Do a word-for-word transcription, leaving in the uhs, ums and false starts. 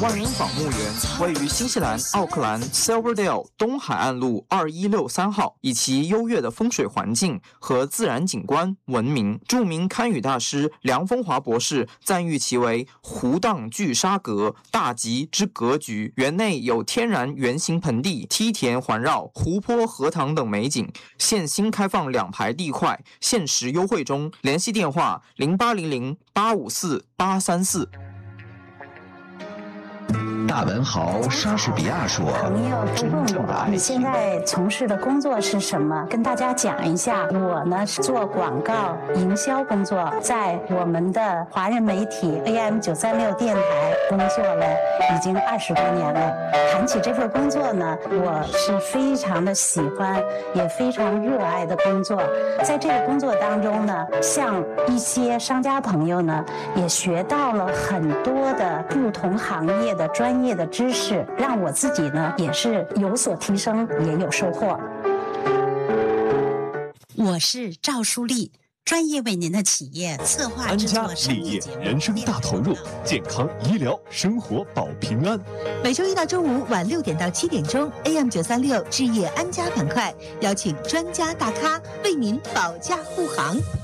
万人坊墓园位于新西兰奥克兰 Silverdale 东海岸路二一六三号，以其优越的风水环境和自然景观闻名。著名堪舆大师梁风华博士赞誉其为湖荡聚沙阁，大吉之格局。园内有天然圆形盆地、梯田环绕、湖泊、荷塘等美景。现新开放两排地块，限时优惠中。联系电话零八零零八五四八三四。 大文豪莎士比亚说：“ 朋友都问我你现在从事的工作是什么？跟大家讲一下，我呢是做广告营销工作，在我们的华人媒体 A M 九三六电台工作了已经二十多年了。谈起这份工作呢，我是非常的喜欢，也非常热爱的工作。在这个工作当中呢，像一些商家朋友呢，也学到了很多的不同行业的专业。”业的知识让我自己呢也是有所提升，也有收获。 我是赵淑丽，专业为您的企业策划制作商业节目， 人生大投入，健康医疗生活保平安。 每周一到周五晚六点到七点钟 ，A M 九三六置业安家板块，邀请专家大咖为您保驾护航。